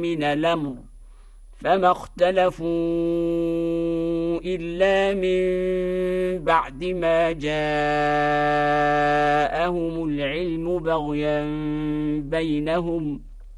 من الأمر فما اختلفوا إلا من بعد ما جاءهم العلم بغيا بينهم